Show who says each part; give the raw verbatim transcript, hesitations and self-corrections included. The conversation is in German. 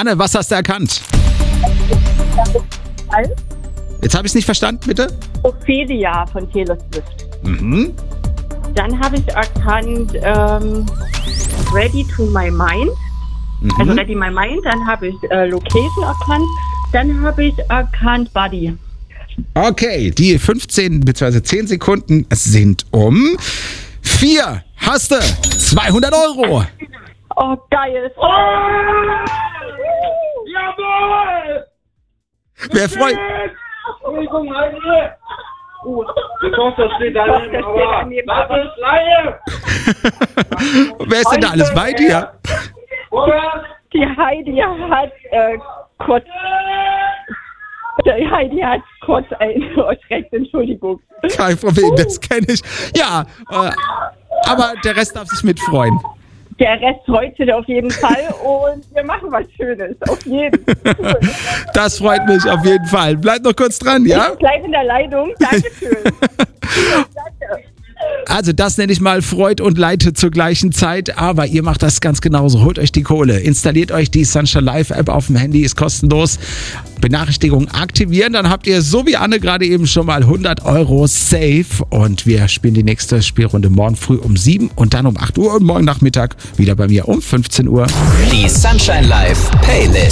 Speaker 1: Anne, was hast du erkannt? Jetzt habe ich es nicht verstanden, bitte.
Speaker 2: Ophelia von Taylor Swift.
Speaker 1: Mhm.
Speaker 2: Dann habe ich erkannt ähm, Ready to My Mind.
Speaker 1: Mhm.
Speaker 2: Also Ready My Mind. Dann habe ich äh, Location erkannt. Dann habe ich erkannt Buddy.
Speaker 1: Okay, die fünfzehn bzw. zehn Sekunden sind um. Vier. Hast du zweihundert Euro.
Speaker 2: Oh, geil. Oh.
Speaker 3: Jawohl!
Speaker 1: Wer freut...
Speaker 3: Entschuldigung, Heide! Die Tochter steht daneben,
Speaker 2: Tochter steht
Speaker 3: aber
Speaker 2: daneben,
Speaker 3: das
Speaker 2: aber-
Speaker 3: ist Laie!
Speaker 1: Wer ist denn da alles bei dir?
Speaker 3: Robert!
Speaker 2: Die Heidi hat äh, kurz... Die Heidi hat kurz einen erschreckt, Entschuldigung.
Speaker 1: Kein Problem, das kenne ich. Ja, äh, aber der Rest darf sich mitfreuen.
Speaker 2: Der Rest freut sich auf jeden Fall und wir machen was Schönes. Auf jeden Fall.
Speaker 1: Das freut mich auf jeden Fall. Bleib noch kurz dran, ja?
Speaker 2: Ich bleib in der Leitung. Dankeschön. Danke.
Speaker 1: Also das nenne ich mal Freud und Leid zur gleichen Zeit, aber ihr macht das ganz genauso. Holt euch die Kohle, installiert euch die Sunshine Live App auf dem Handy, ist kostenlos. Benachrichtigungen aktivieren, dann habt ihr so wie Anne gerade eben schon mal hundert Euro safe und wir spielen die nächste Spielrunde morgen früh um sieben und dann um acht Uhr und morgen Nachmittag wieder bei mir um fünfzehn Uhr.
Speaker 4: Die Sunshine Live Playlist.